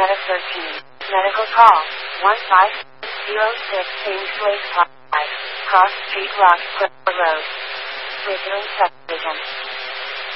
Meta 13. Medical call. 1506 Kingsway Drive. Cross Street Rock Road. Bridgeland Subdivision.